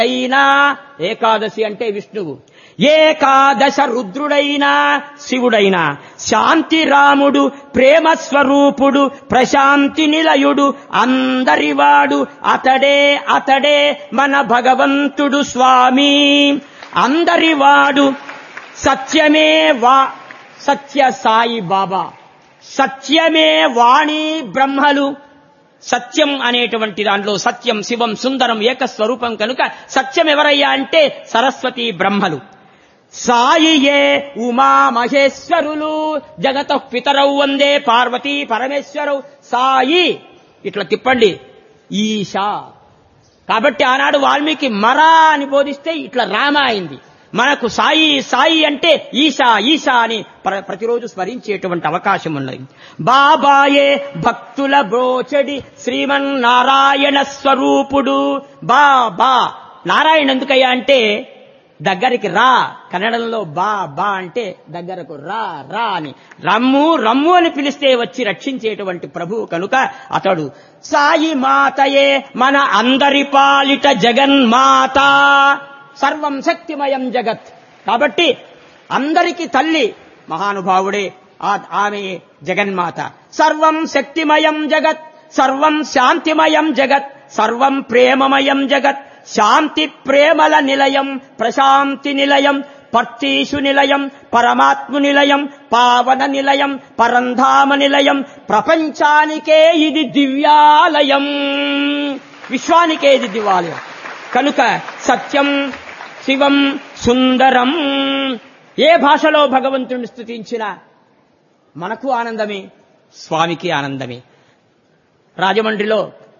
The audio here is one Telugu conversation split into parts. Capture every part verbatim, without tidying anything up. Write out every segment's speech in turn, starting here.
అయినా ఏకాదశి అంటే విష్ణువు, ఏకాదశ రుద్రుడైనా శివుడైనా, శాంతి రాముడు ప్రేమ స్వరూపుడు ప్రశాంతి నిలయుడు అందరివాడు అతడే అతడే మన భగవంతుడు స్వామి. అందరివాడు సత్యమే వా సత్య సాయి బాబా, సత్యమే వాణి బ్రహ్మలు. సత్యం అనేటువంటి దాంట్లో సత్యం శివం సుందరం ఏకస్వరూపం కనుక సత్యం ఎవరయ్యా అంటే సరస్వతి బ్రహ్మలు. సాయియే ఉమా మహేశ్వరులు, జగత పితరౌ వందే పార్వతీ పరమేశ్వరౌ. సాయి ఇట్లా తిప్పండి ఈశా. కాబట్టి ఆనాడు వాల్మీకి మరా అని బోధిస్తే ఇట్లా రామ అయింది. మనకు సాయి సాయి అంటే ఈశా ఈశా అని ప్రతిరోజు స్మరించేటువంటి అవకాశం ఉన్నది. బాబాయే భక్తుల బ్రోచడి శ్రీమన్నారాయణ స్వరూపుడు. బాబా నారాయణ ఎందుకయ్యా అంటే దగ్గరికి రా, కన్నడంలో బా బా అంటే దగ్గరకు రా రా అని, రమ్ము రమ్ము అని పిలిస్తే వచ్చి రక్షించేటువంటి ప్రభువు కనుక అతడు సాయి మాతయే మన అందరి పాలిట జగన్మాత. సర్వం శక్తిమయం జగత్. కాబట్టి అందరికి తల్లి మహానుభావుడే, ఆమె జగన్మాత. సర్వం శక్తిమయం జగత్, సర్వం శాంతిమయం జగత్, సర్వం ప్రేమమయం జగత్. శాంతి ప్రేమల నిలయం, ప్రశాంతి నిలయం, పర్తీషు నిలయం, పరమాత్మ నిలయం, పావన నిలయం, పరంధామ నిలయం. ప్రపంచానికే ఇది దివ్యాలయం, విశ్వానికే ఇది దివ్యాలయం కనుక సత్యం శివం సుందరం. ఏ భాషలో భగవంతుని స్తుతించినా మనకు ఆనందమే, స్వామికి ఆనందమే. రాజమండ్రిలో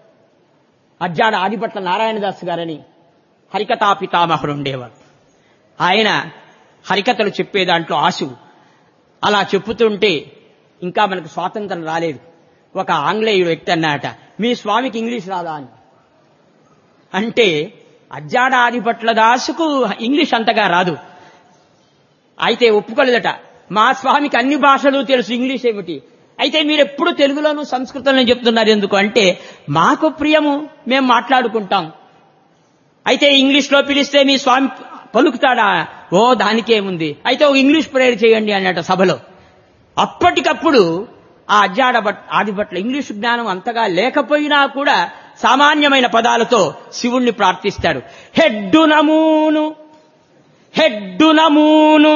అజ్జాడ ఆదిపట్ల నారాయణదాస్ గారని హరికథా పితామహుడు ఉండేవారు. ఆయన హరికథలు చెప్పే దాంట్లో ఆశువు. అలా చెప్పుతుంటే ఇంకా మనకు స్వాతంత్రం రాలేదు. ఒక ఆంగ్లేయుడు వ్యక్తి అన్నాట, మీ స్వామికి ఇంగ్లీష్ రాదా అని. అంటే అజ్జాడ ఆదిపట్ల దాసుకు ఇంగ్లీష్ అంతగా రాదు. అయితే ఒప్పుకోలేదట, మా స్వామికి అన్ని భాషలు తెలుసు, ఇంగ్లీష్ ఏమిటి. అయితే మీరు ఎప్పుడు తెలుగులోనూ సంస్కృతంలో చెప్తున్నారు ఎందుకు అంటే మాకు ప్రియము, మేము మాట్లాడుకుంటాం. అయితే ఇంగ్లీష్ లో పిలిస్తే మీ స్వామి పలుకుతాడా? ఓ దానికేముంది, అయితే ఒక ఇంగ్లీష్ ప్రేయర్ చేయండి అన్నట సభలో. అప్పటికప్పుడు ఆ అజ్జాడ ఆదిపట్ల ఇంగ్లీష్ జ్ఞానం అంతగా లేకపోయినా కూడా సామాన్యమైన పదాలతో శివుణ్ణి ప్రార్థిస్తాడు. హెడ్డు నమూను హెడ్డు నమూను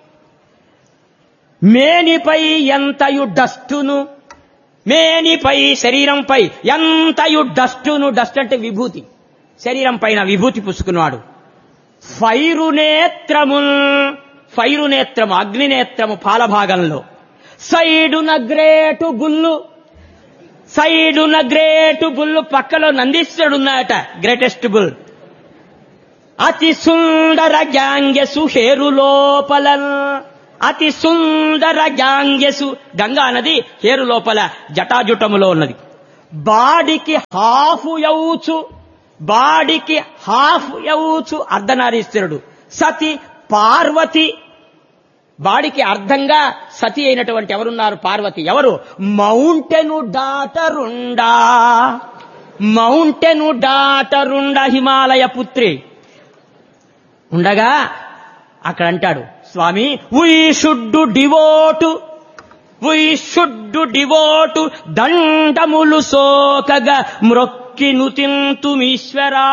మేనిపై ఎంతయు డస్టును, మేనిపై శరీరంపై ఎంతయు డస్టును. డస్ట్ అంటే విభూతి, శరీరం పైన విభూతి పుసుకున్నాడు. Fire నేత్రము, fire నేత్రము అగ్నినేత్రము పాలభాగంలో. సైడున గ్రేటు బుల్లు, సైడున గ్రేటు బుల్లు పక్కలో నందీశ్వరుడున్నాయట, గ్రేటెస్ట్ బుల్. అతి సుందర గ్యాంగెసు హేరు లోపల, అతి సుందర గ్యాంగెసు గంగా నది హేరు లోపల జటాజుటములో ఉన్నది. బాడికి హాఫ్ యౌచు, బాడికి హాఫ్ యౌచు అర్ధనారీశ్వరుడు. సతి పార్వతి, బాడికి అర్థంగా సతి అయినటువంటి ఎవరున్నారు? పార్వతి. ఎవరు? మౌంటెను డాటరుండా, మౌంటెను డాటరుండా హిమాలయ పుత్రి ఉండగా అక్కడ అంటాడు స్వామి, వీ షుడ్ డివోటు, వీ షుడ్ డివోటు దండములు సోకగా మ్రొక్కి నుతింతుమీశ్వరా.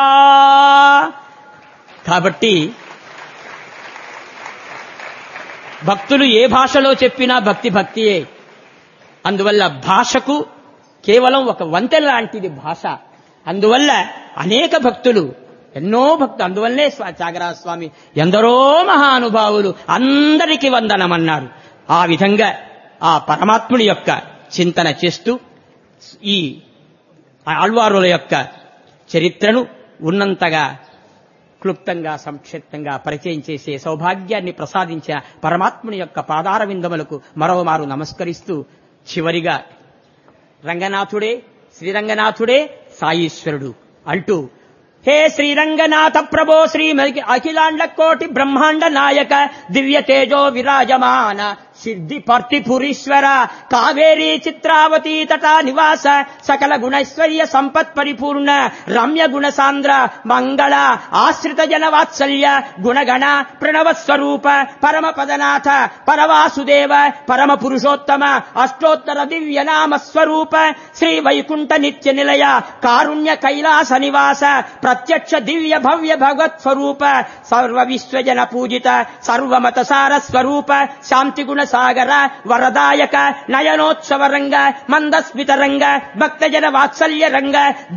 కాబట్టి భక్తులు ఏ భాషలో చెప్పినా భక్తి భక్తియే. అందువల్ల భాషకు కేవలం ఒక వంతెన లాంటిది భాష. అందువల్ల అనేక భక్తులు, ఎన్నో భక్తులు, అందువల్లే త్యాగరాజ స్వామి ఎందరో మహానుభావులు అందరికీ వందనమన్నారు. ఆ విధంగా ఆ పరమాత్ముడి యొక్క చింతన చేస్తూ ఈ ఆళ్వారుల యొక్క చరిత్రను ఉన్నంతగా క్లుప్తంగా సంక్షిప్తంగా పరిచయం చేసే సౌభాగ్యాన్ని ప్రసాదించిన పరమాత్ముని యొక్క పాదార విందములకు మరోమారు నమస్కరిస్తూ చివరిగా రంగనాథుడే శ్రీరంగనాథుడే సాయీశ్వరుడు అంటూ, హే శ్రీరంగనాథ ప్రభో శ్రీ అఖిలాండ కోటి బ్రహ్మాండ నాయక దివ్య తేజో విరాజమాన సిద్ధి పర్తిపురీశ్వర కావేరీ చిత్రావతి తటా నివాస సకల గుణైశ్వర్య సంపత్ పరిపూర్ణ రమ్య గుణ సాంద్ర మంగళ ఆశ్రిత జన వాత్సల్య గుణగణ ప్రణవ స్వరూప పరమ పదనాథ పరవాసుదేవ పరమ పురుషోత్తమ అష్టోత్తర దివ్య నామ స్వరూప శ్రీ వైకుంఠ నిత్య నిలయ కారుణ్య కైలాస నివాస ప్రత్యక్ష దివ్య భవ్య భగవత్ స్వరూప సర్వ విశ్వజన పూజిత సర్వమత సార స్వరూప శాంతి గుణ సాగర వరదాయక నయనోత్సవ రంగ మందస్మిత రంగ భక్తజన వాత్సల్య రంగ